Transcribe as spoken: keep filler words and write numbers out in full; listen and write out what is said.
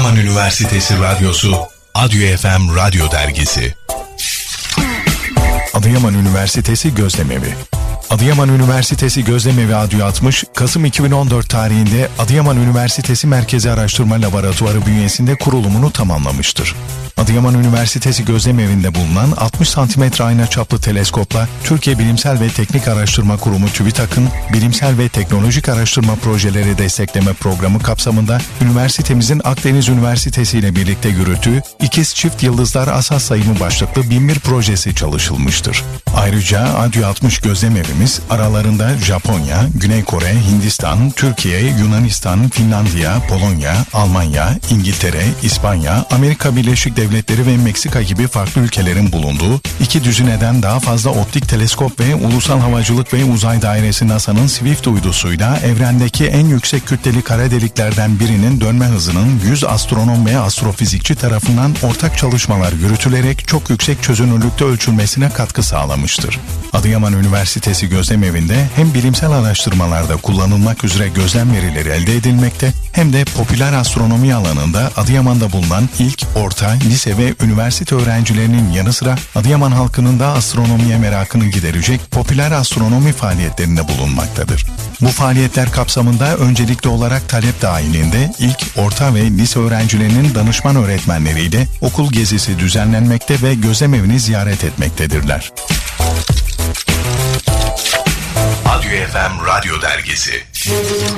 Adıyaman Üniversitesi Radyosu, Adyo F M Radyo Dergisi. Adıyaman Üniversitesi Gözlemevi. Adıyaman Üniversitesi Gözlemevi Adyo altmış, Kasım iki bin on dört tarihinde Adıyaman Üniversitesi Merkezi Araştırma Laboratuvarı bünyesinde kurulumunu tamamlamıştır. Adıyaman Üniversitesi Gözlemevi'nde bulunan altmış santimetre ayna çaplı teleskopla Türkiye Bilimsel ve Teknik Araştırma Kurumu TÜBİTAK'ın bilimsel ve teknolojik araştırma projeleri destekleme programı kapsamında üniversitemizin Akdeniz Üniversitesi ile birlikte yürüttüğü İkiz Çift Yıldızlar Asas Sayımı başlıklı bin bir projesi çalışılmıştır. Ayrıca Adyo altmış gözlemevimiz aralarında Japonya, Güney Kore, Hindistan, Türkiye, Yunanistan, Finlandiya, Polonya, Almanya, İngiltere, İspanya, Amerika Birleşik Devletleri ve Meksika gibi farklı ülkelerin bulunduğu iki düzineden daha fazla optik teleskop ve Ulusal Havacılık ve Uzay Dairesi NASA'nın Swift uydusuyla evrendeki en yüksek kütleli kara deliklerden birinin dönme hızının yüz astronom ve astrofizikçi tarafından ortak çalışmalar yürütülerek çok yüksek çözünürlükte ölçülmesine katkı sağlamıştır. Adıyaman Üniversitesi Gözlemevi'nde hem bilimsel araştırmalarda kullanılmak üzere gözlem verileri elde edilmekte hem de popüler astronomi alanında Adıyaman'da bulunan ilk, orta, lise ve üniversite öğrencilerinin yanı sıra Adıyaman halkının da astronomiye merakını giderecek popüler astronomi faaliyetlerinde bulunmaktadır. Bu faaliyetler kapsamında öncelikli olarak talep dahilinde ilk, orta ve lise öğrencilerinin danışman öğretmenleriyle okul gezisi düzenlenmekte ve gözlemevini ziyaret etmektedirler. Adyo F M Radyo Dergisi.